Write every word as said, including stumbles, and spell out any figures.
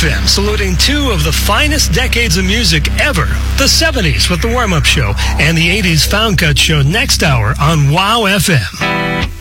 F M, saluting two of the finest decades of music ever. The seventies with the warm-up show and the eighties Found Cut show next hour on WOW F M.